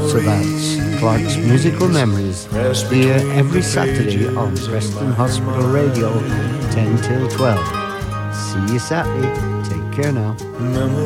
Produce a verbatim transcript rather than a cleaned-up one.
lots of ads. Clark's Musical Memories, here every Saturday on Preston Hospital Radio, ten till twelve. See you Saturday. Take care now.